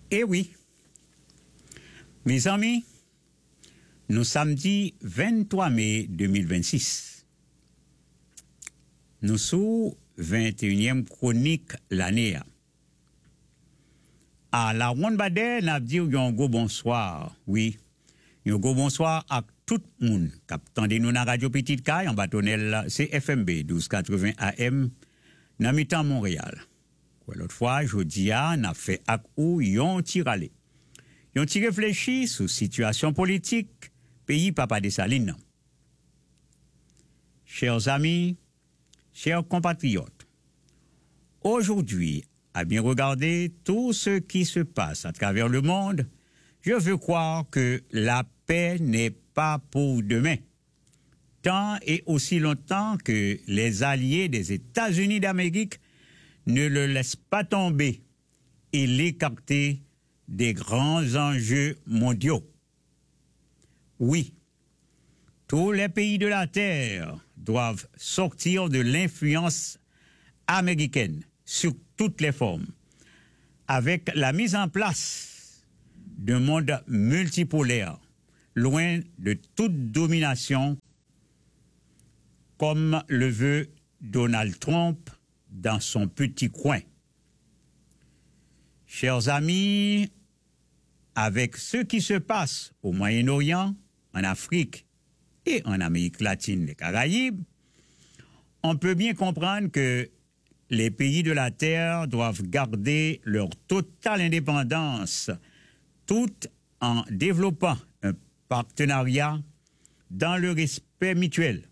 Eh oui, mes amis, nous samedi 23 mai 2026. Nous sous 21e chronique l'année. À la ronde badé, n'a dit un gros bonsoir. Oui, un gros bonsoir à tout le monde qui attendez nous dans Radio Petite Caille en bâtonnel CFMB 1280 AM dans mi-temps Montréal. L'autre fois, jeudi, on a fait ak ou yon tiralé. Yon ti réfléchi sur situation politique pays Papa Dessalines. Chers amis, chers compatriotes, aujourd'hui, à bien regarder tout ce qui se passe à travers le monde, je veux croire que la paix n'est pas pour demain. Tant et aussi longtemps que les alliés des États-Unis d'Amérique ne le laissent pas tomber et l'écarter des grands enjeux mondiaux. Oui, tous les pays de la Terre doivent sortir de l'influence américaine sur toutes les formes, avec la mise en place d'un monde multipolaire, loin de toute domination, comme le veut Donald Trump dans son petit coin. Chers amis, avec ce qui se passe au Moyen-Orient, en Afrique et en Amérique latine et Caraïbes, on peut bien comprendre que les pays de la Terre doivent garder leur totale indépendance tout en développant un partenariat dans le respect mutuel.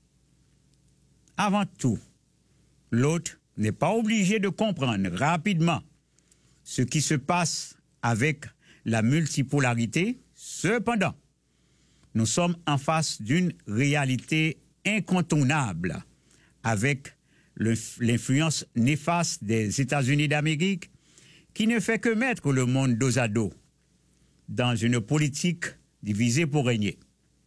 Avant tout, l'autre n'est pas obligé de comprendre rapidement ce qui se passe avec la multipolarité. Cependant, nous sommes en face d'une réalité incontournable avec l'influence néfaste des États-Unis d'Amérique qui ne fait que mettre le monde dos à dos dans une politique divisée pour régner.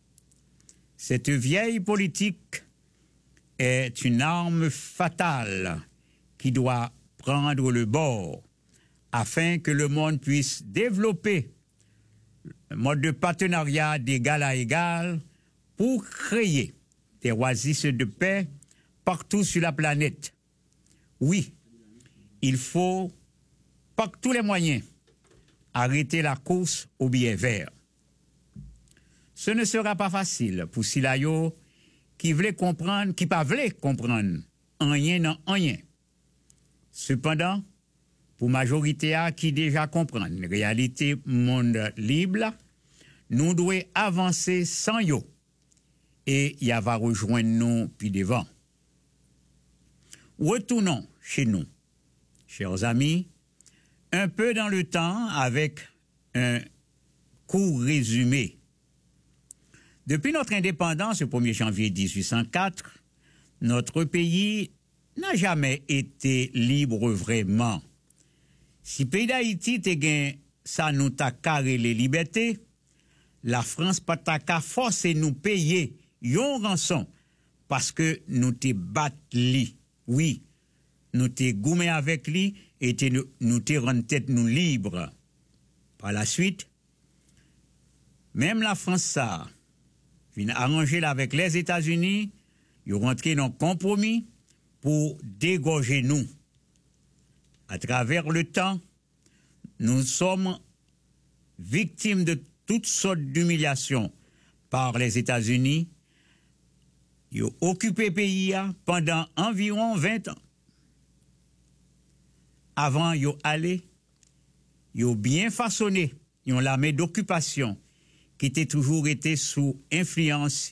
Cette vieille politique est une arme fatale qui doit prendre le bord afin que le monde puisse développer un mode de partenariat d'égal à égal pour créer des oasis de paix partout sur la planète. Oui, il faut, par tous les moyens, arrêter la course au billet vert. Ce ne sera pas facile pour Silayo qui voulait comprendre, qui pas voulait comprendre, rien non rien. Cependant, pour majorité à qui déjà comprennent la réalité monde libre, nous devons avancer sans yo et y va rejoindre nous puis devant. Retournons chez nous, chers amis, un peu dans le temps avec un court résumé. Depuis notre indépendance, le 1er janvier 1804, notre pays n'a jamais été libre vraiment. Si le pays d'Haïti te gain, ça nous t'a carré les libertés, la France pas t'a forcé nous payer yon rançon parce que nous te battu. Oui, nous te goumé avec lui et nous te rend tête nous libre. Par la suite, même la France ça vient arranger avec les États-Unis, ils rentré dans un compromis pour dégorger nous. À travers le temps, nous sommes victimes de toutes sortes d'humiliations par les États-Unis. Ils ont occupé le pays pendant environ 20 ans. Avant, ils ont allé, ils ont bien façonné, ils ont l'armée d'occupation qui était toujours été sous influence.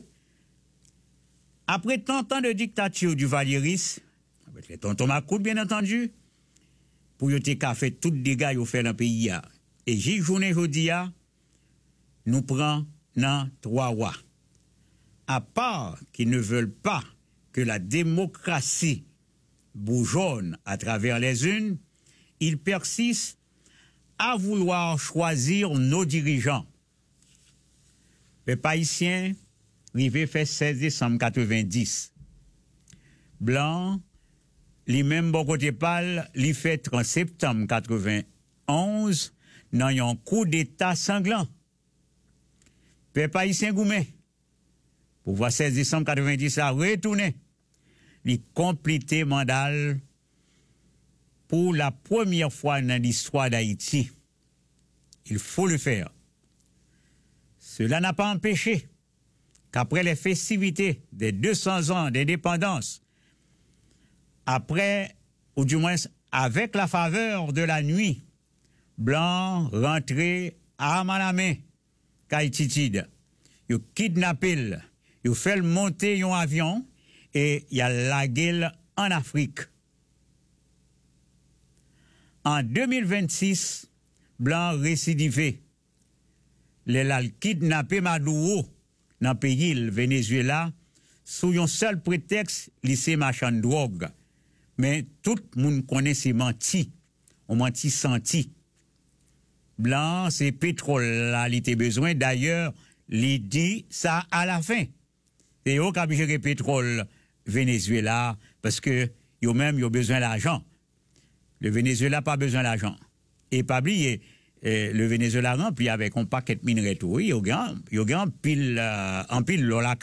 Après tant de dictature du Valéris, avec les tontons Macoute, bien entendu, pour y faire fait tout dégâts qu'ils ont fait dans le pays. Et j'ai journée aujourd'hui, nous prenons dans 3 rois. À part qu'ils ne veulent pas que la démocratie bourgeonne à travers les unes, ils persistent à vouloir choisir nos dirigeants. Le haïtien, rivé fait 16 décembre 90. Blanc, lui-même bon côté pâle, lui fait 30 septembre 91. 2011 dans un coup d'État sanglant. Peuple haïtien Goumet, pour voir 16 décembre 90 a retourné, il complété mandat pour la première fois dans l'histoire d'Haïti. Il faut le faire. Cela n'a pas empêché qu'après les festivités des 200 ans d'indépendance, après, ou du moins avec la faveur de la nuit, Blanc rentré à Manamé, Kaititide. Ils ont kidnappé, ils ont fait monter un avion et il a lagué en Afrique. En 2026, Blanc récidivé. Les a kidnappé Maduro dans le pays, le Venezuela, sous un seul prétexte, lycée marchand de drogue. Mais tout le monde connaît ces mentis. On mentit senti. Blanc, c'est pétrole là, il était besoin. D'ailleurs, il dit ça à la fin. C'est eux qui ont géré pétrole Venezuela parce que eux même ont besoin d'argent. Le Venezuela n'a pas besoin d'argent. Et pas oublier, le Venezuela rempli avec un paquet de minerais tout. Il y a un pile, en pile,